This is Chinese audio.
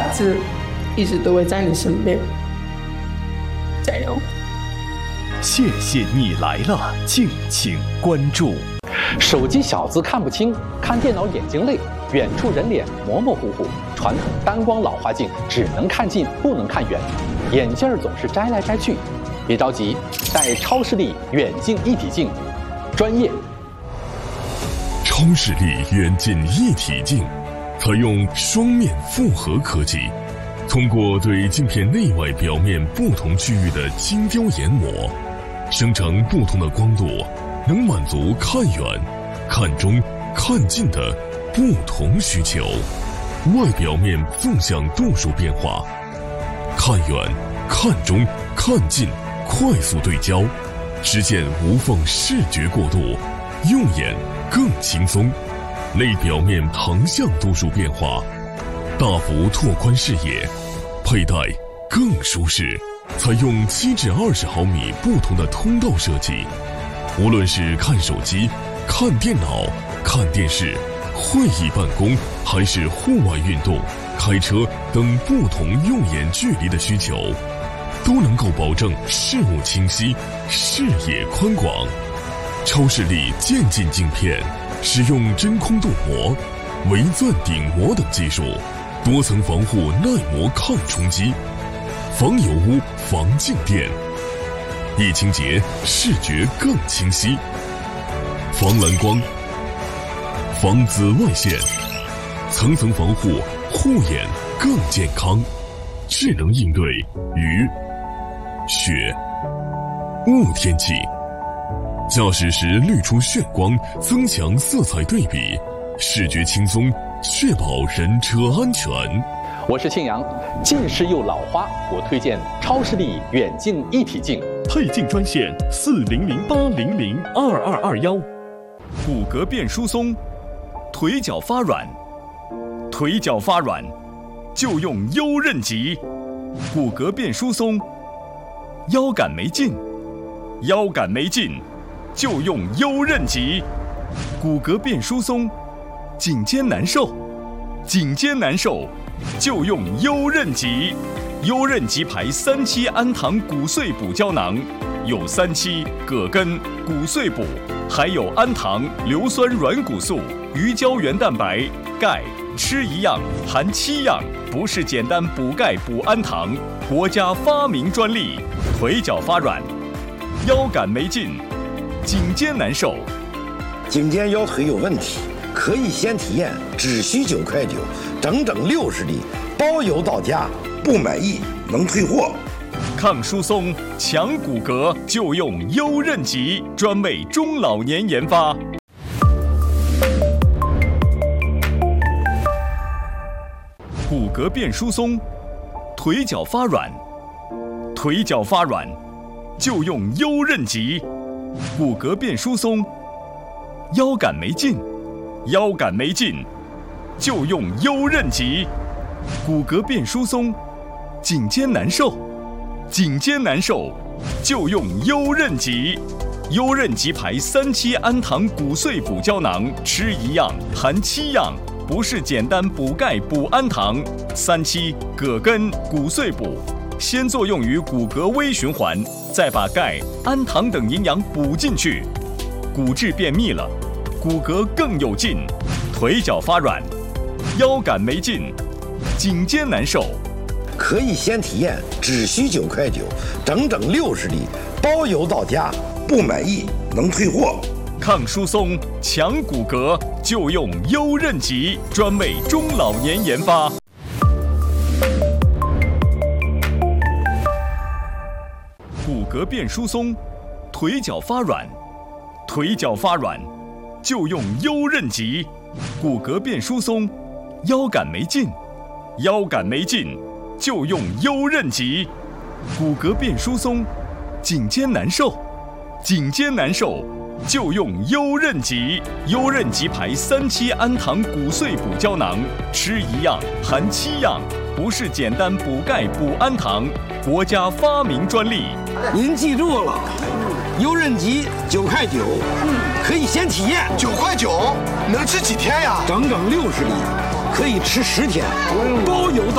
子一直都会在你身边，加油！ 谢谢你来了，敬请关注。 手机小字看不清，看电脑眼睛累，远处人脸模模糊糊，传统单光老花镜只能看近不能看远，眼镜总是摘来摘去。别着急，戴超视力远近一体镜，专业。 超视力远近一体镜采用双面复合科技，通过对镜片内外表面不同区域的精雕研磨，生成不同的光度，能满足看远、看中、看近的不同需求。外表面纵向度数变化，看远、看中、看近快速对焦，实现无缝视觉过渡，用眼更轻松。内表面横向度数变化，大幅拓宽视野，佩戴更舒适。采用7至20毫米不同的通道设计，无论是看手机、看电脑、看电视、会议办公，还是户外运动、开车等不同用眼距离的需求，都能够保证视物清晰、视野宽广。超视力渐进镜片使用真空镀膜、微钻顶膜等技术，多层防护耐磨抗冲击，防油污、防静电，一清洁视觉更清晰，防蓝光、防紫外线，层层防护，护眼更健康。智能应对雨、雪、雾天气，驾驶时滤出眩光，增强色彩对比，视觉轻松，确保人车安全。 我是庆阳，近视又老花，我推荐超视力远近一体镜。 配镜专线4008002221。 骨骼变疏松，腿脚发软，腿脚发软就用优韧极。骨骼变疏松，腰杆没劲，腰杆没劲就用优韧极。骨骼变疏松，颈肩难受，颈肩难受就用优韧极。优韧极牌3期氨糖骨碎补胶囊，有3期葛根、骨碎补，还有氨糖、硫酸软骨素、鱼胶原蛋白、钙，吃一样含7样，不是简单补钙补氨糖，国家发明专利。腿脚发软，腰杆没劲，颈肩难受， 颈肩腰腿有问题，可以先体验，只需9块9，整整60粒，包邮到家，不满意能退货。 抗疏松、强骨骼就用优韧极，专为中老年研发。骨骼变疏松，腿脚发软，腿脚发软就用优韧极。骨骼变疏松，腰杆没劲，腰杆没劲就用优韧极。骨骼变疏松，颈肩难受，颈肩难受就用优韧极。优韧极牌3期氨糖骨碎补胶囊，吃一样含7样，不是简单补钙补氨糖。3期葛根、骨碎补，先作用于骨骼微循环，再把钙、氨糖等营养补进去，骨质变密了，骨骼更有劲。腿脚发软，腰杆没劲，颈肩难受， 可以先体验，只需9块9，整整60粒，包邮到家，不满意能退货。 抗疏松、强骨骼就用优韧极，专为中老年研发。骨骼变疏松，腿脚发软，腿脚发软就用优韧极。骨骼变疏松，腰杆没劲，腰杆没劲就用优韧极。骨骼变疏松，颈肩难受，颈肩难受就用优韧极。优韧极牌3期氨糖骨碎补胶囊，吃一样含7样，不是简单补钙补氨糖，国家发明专利。 您记住了，优韧极9块9，可以先体验。 9块9能吃几天呀？ 整整60粒，可以吃10天，包邮到